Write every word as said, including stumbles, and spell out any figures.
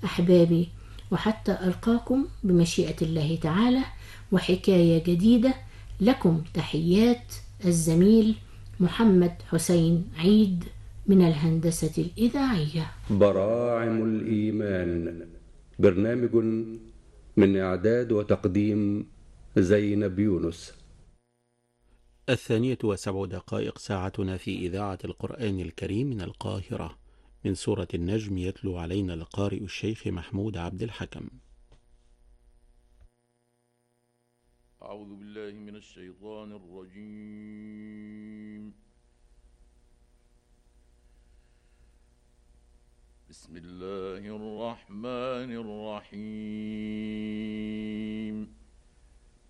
أحبابي، وحتى ألقاكم بمشيئة الله تعالى وحكاية جديدة، لكم تحيات الزميل محمد حسين عيد من الهندسة الإذاعية. براعم الإيمان، برنامج من إعداد وتقديم زينب يونس. الثانية وسبع دقائق ساعتنا في إذاعة القرآن الكريم من القاهرة، من سورة النجم. يتلو علينا القارئ الشيخ محمود عبد الحكم. أعوذ بالله من الشيطان الرجيم. بسم الله الرحمن الرحيم.